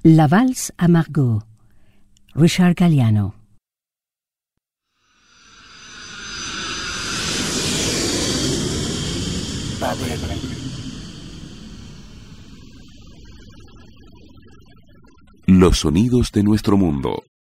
La valse à Margot, Richard Galliano. Los sonidos de nuestro mundo.